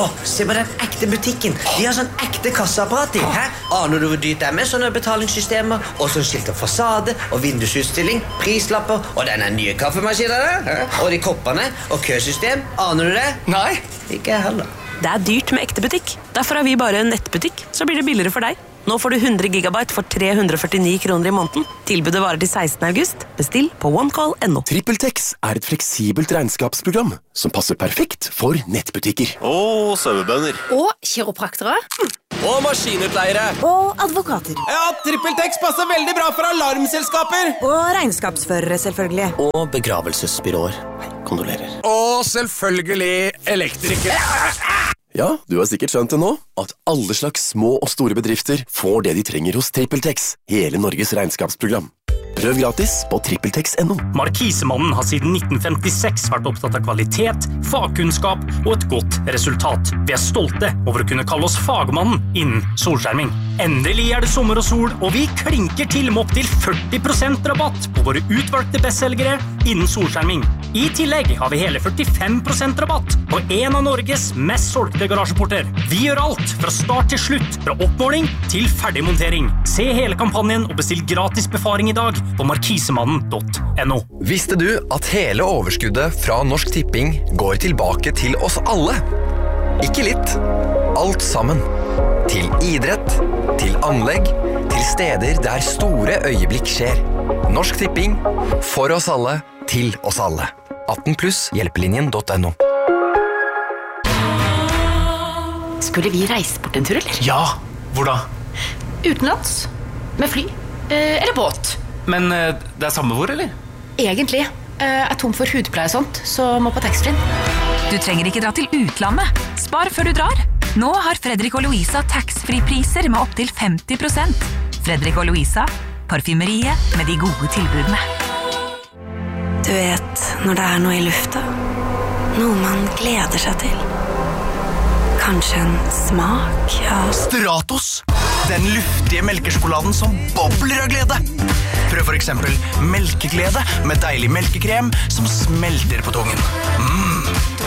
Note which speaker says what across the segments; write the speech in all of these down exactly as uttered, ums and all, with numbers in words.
Speaker 1: Åh, se på den ekte butikken. De har sånn ekte kasseapparat i. Hæ? Aner du hvor dyrt det er med sånne betalingssystemer? Og sånn skilt av fasade og vindusutstilling, prislapper og denne nye kaffemaskinen. Hæ? Og de koppene og køsystem. Aner du det?
Speaker 2: Nei.
Speaker 1: Ikke jeg heller.
Speaker 3: Det er dyrt med ekte butikk. Derfor har vi bare en nettbutikk, så blir det billigere for deg. Nå får du hundre gigabyte for tre hundre og førtini kroner i måneden. Tilbudet varer til sekstende august. Bestill på onecall punktum no.
Speaker 4: TrippelTex er et fleksibelt regnskapsprogram som passer perfekt for nettbutikker.
Speaker 5: Og sauebønder.
Speaker 6: Og kiropraktere.
Speaker 2: Og maskinutleiere.
Speaker 6: Og advokater.
Speaker 2: Ja, TrippelTex passer veldig bra for alarmselskaper.
Speaker 6: Og regnskapsførere, selvfølgelig.
Speaker 7: Og begravelsesbyråer. Kondolerer.
Speaker 2: Og selvfølgelig elektrikere.
Speaker 4: Ja, du har sikkert skjønt det nå, at alle slags små og store bedrifter får det de trenger hos TrippelTex, hele Norges regnskapsprogram. Prøv gratis på trippeltex punktum no.
Speaker 8: Markisemannen har siden nitten femtiseks vært opptatt av kvalitet, fagkunnskap og et godt resultat. Vi er stolte over å kunne kalle oss fagmannen innen solskjerming. Endelig er det sommer og sol, og vi klinker til med opp til førti prosent rabatt på våre utvalgte bestselgere innen solskjerming. I tillegg har vi hele førtifem prosent rabatt på en av Norges mest solgte garasjeporter. Vi gjør alt fra start til slutt, fra oppmåling til ferdigmontering. Se hele kampanjen og bestill gratis befaring i dag på markisemannen punktum no.
Speaker 9: Visste du at hele overskuddet fra Norsk Tipping går tilbake til oss alle? Ikke litt. Alt sammen. Til idrett, til anlegg, til steder der store øyeblikk skjer. Norsk Tipping, for oss alle, til oss alle. atten pluss hjelpelinjen punktum no.
Speaker 6: Skulle vi reise bort en tur, eller?
Speaker 8: Ja, hvor da?
Speaker 6: Utenlands. Med fly. Eh, eller båt.
Speaker 8: Men eh, det er samme hvor, eller?
Speaker 6: Egentlig. Eh, er tom for hudpleie og sånt, så må på taxfree.
Speaker 10: Du trenger ikke dra til utlandet. Spar før du drar. Nå har Fredrik og Louisa taxfree-priser med opp til femti prosent. Fredrik og Louisa, parfymeriet med de gode tilbudene.
Speaker 3: Du vet når det er noe i lufta. Noe man gleder seg til. Kanskje en smak av
Speaker 2: Stratos. Den luftige melkesjokoladen som bobler av glede. Prøv for eksempel melkeglede med deilig melkekrem som smelter på tungen. Mm.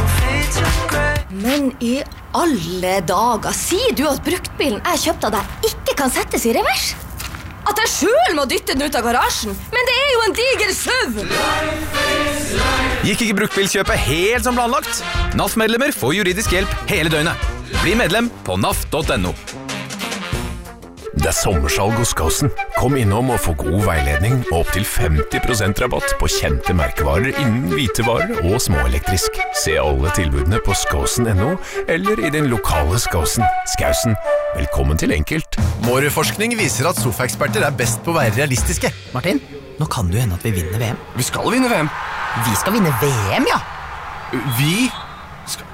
Speaker 11: Men i alle dager, sier du at bruktbilen jeg kjøpte av deg ikke kan settes i revers? At jeg selv må dytte den ut av garasjen? Men det er jo en diger SUV!
Speaker 2: Gikk ikke bruktbilkjøpet helt som planlagt? N A F-medlemmer får juridisk hjelp hele døgnet. Bli medlem på N A F punktum no.
Speaker 5: Det er sommersalg hos Skåsen. Kom innom og få god veiledning og opp til femti prosent rabatt på kjente merkevarer innen hvitevarer og småelektrisk. Se alle tilbudene på skåsen punktum no eller i din lokale Skåsen. Skausen, velkommen til enkelt.
Speaker 2: Vår forskning viser at sofaeksperter er best på å være realistiske.
Speaker 7: Martin, nå kan du hende at vi vinner V M.
Speaker 2: Vi skal vinne V M.
Speaker 7: Vi skal vinne V M, ja.
Speaker 2: Vi skal...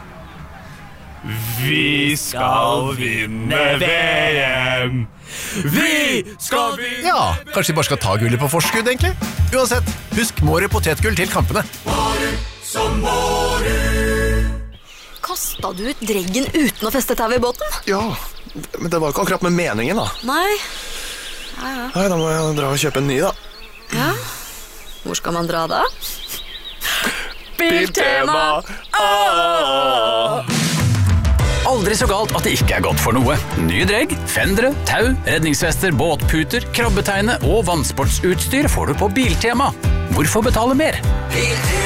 Speaker 5: Vi skal vinne V M! Vi skal vinne!
Speaker 2: Ja, kanskje vi bare skal ta gullet på forskudd, egentlig? Uansett, husk Måre potetgull til kampene.
Speaker 5: Måre som Måre!
Speaker 11: Kastet du ut dreggen uten å feste tau i båten?
Speaker 5: Ja, men det var ikke akkurat med meningen, da.
Speaker 11: Nei. Ja, ja.
Speaker 5: Nei, da må jeg dra og kjøpe en ny, da.
Speaker 11: Ja. Hvor skal man dra da?
Speaker 5: Biltema! Ah!
Speaker 8: Aldri så galt at det ikke er godt for noe. Nye dregg, fendere, tau, redningsvester, båtputer, krabbeteine og vannsportsutstyr får du på Biltema. Hvorfor betale mer?